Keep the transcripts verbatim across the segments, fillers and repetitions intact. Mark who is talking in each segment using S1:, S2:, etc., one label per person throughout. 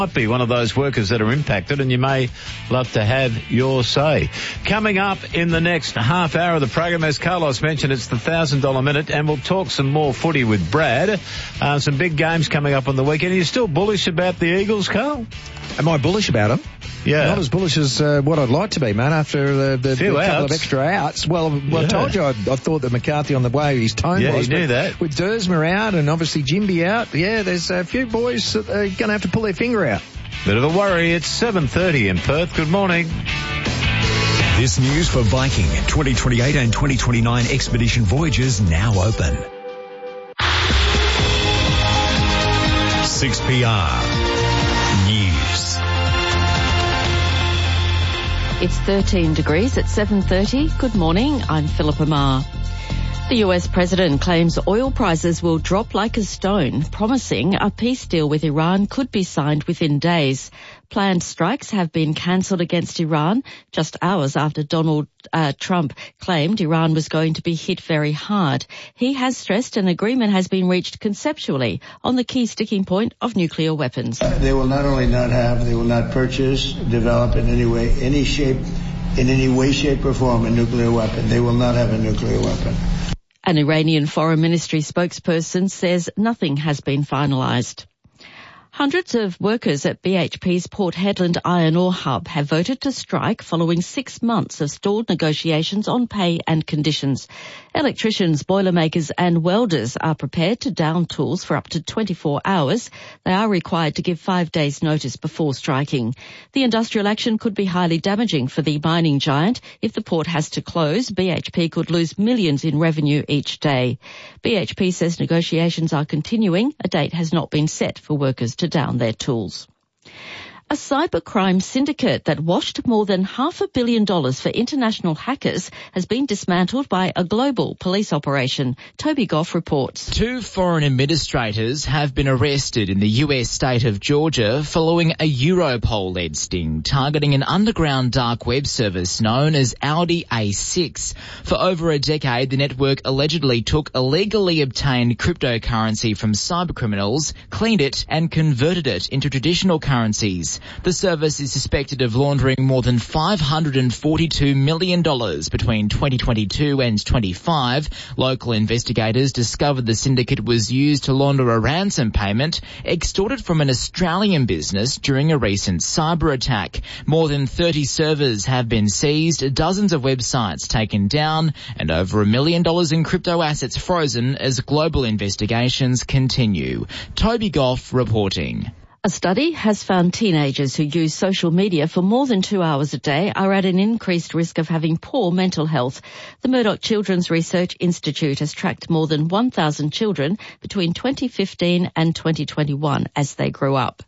S1: might be one of those workers that are impacted, and you may love to have your say. Coming up in the next half hour of the program, as Carlos mentioned, it's the one thousand dollars minute, and we'll talk some more footy with Brad. Uh, some big games coming up on the weekend. Are you still bullish about the Eagles, Carl?
S2: Am I bullish about them?
S1: Yeah.
S2: Not as bullish as uh, what I'd like to be, man, after the, the, the couple of extra outs. Well, well yeah. I told you I, I thought that McCarthy on the way, his tone
S1: yeah,
S2: was.
S1: Yeah, you knew that.
S2: With Dersma out and obviously Jimby out, yeah, there's a few boys that are going to have to pull their finger out.
S1: Bit of a worry. It's seven thirty in Perth. Good morning.
S3: This news for Viking twenty twenty-eight and twenty twenty-nine expedition voyages now open. six P R News.
S4: It's thirteen degrees at seven thirty. Good morning. I'm Philippa Marr. The U S president claims oil prices will drop like a stone, promising a peace deal with Iran could be signed within days. Planned strikes have been cancelled against Iran just hours after Donald uh, Trump claimed Iran was going to be hit very hard. He has stressed an agreement has been reached conceptually on the key sticking point of nuclear weapons.
S5: They will not only not have, they will not purchase, develop in any way, any shape, in any way, shape or form a nuclear weapon. They will not have a nuclear weapon.
S4: An Iranian Foreign Ministry spokesperson says nothing has been finalised. Hundreds of workers at B H P's Port Hedland iron ore hub have voted to strike following six months of stalled negotiations on pay and conditions. Electricians, boilermakers and welders are prepared to down tools for up to twenty-four hours. They are required to give five days notice before striking. The industrial action could be highly damaging for the mining giant. If the port has to close, B H P could lose millions in revenue each day. B H P says negotiations are continuing. A date has not been set for workers to down their tools. A cybercrime syndicate that washed more than half a billion dollars for international hackers has been dismantled by a global police operation. Toby Goff reports.
S6: Two foreign administrators have been arrested in the U S state of Georgia following a Europol-led sting targeting an underground dark web service known as Audi A six. For over a decade, the network allegedly took illegally obtained cryptocurrency from cybercriminals, cleaned it and converted it into traditional currencies. The service is suspected of laundering more than five hundred forty-two million dollars between twenty twenty-two and twenty-five. Local investigators discovered the syndicate was used to launder a ransom payment extorted from an Australian business during a recent cyber attack. More than thirty servers have been seized, dozens of websites taken down, and over a million dollars in crypto assets frozen as global investigations continue. Toby Goff reporting.
S4: A study has found teenagers who use social media for more than two hours a day are at an increased risk of having poor mental health. The Murdoch Children's Research Institute has tracked more than one thousand children between twenty fifteen and twenty twenty-one as they grew up.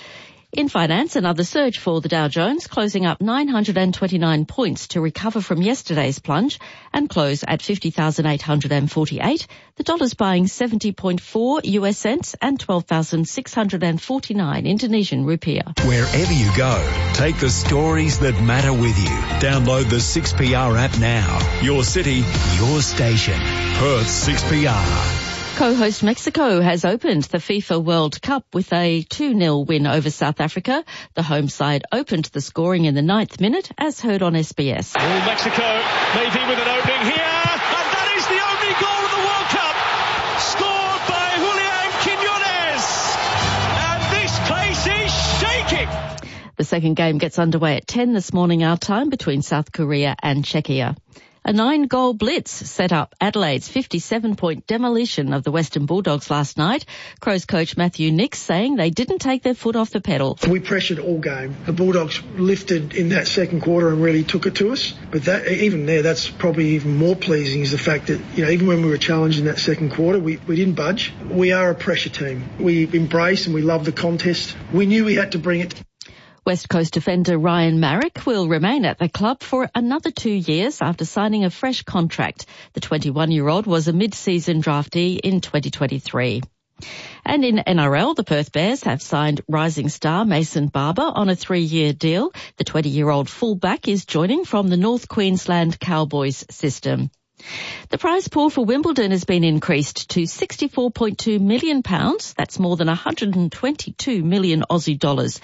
S4: In finance, another surge for the Dow Jones, closing up nine hundred twenty-nine points to recover from yesterday's plunge and close at fifty thousand eight hundred forty-eight. The dollar's buying seventy point four U S cents and twelve thousand six hundred forty-nine Indonesian rupiah.
S3: Wherever you go, take the stories that matter with you. Download the six P R app now. Your city, your station. Perth six P R.
S4: Co-host Mexico has opened the FIFA World Cup with a two nil win over South Africa. The home side opened the scoring in the ninth minute, as heard on S B S.
S7: Oh, Mexico maybe with an opening here, and that is the only goal of the World Cup, scored by Julian Quinones, and this place is shaking.
S4: The second game gets underway at ten this morning our time between South Korea and Czechia. A nine-goal blitz set up Adelaide's fifty-seven-point demolition of the Western Bulldogs last night. Crows coach Matthew Nix saying they didn't take their foot off the pedal.
S8: We pressured all game. The Bulldogs lifted in that second quarter and really took it to us. But that, even there, that's probably even more pleasing is the fact that, you know, even when we were challenged in that second quarter, we, we didn't budge. We are a pressure team. We embrace and we love the contest. We knew we had to bring it.
S4: West Coast defender Ryan Marrick will remain at the club for another two years after signing a fresh contract. The twenty-one-year-old was a mid-season draftee in twenty twenty-three. And in N R L, the Perth Bears have signed rising star Mason Barber on a three-year deal. The twenty-year-old fullback is joining from the North Queensland Cowboys system. The prize pool for Wimbledon has been increased to sixty-four point two million pounds. That's more than one hundred twenty-two million Aussie dollars.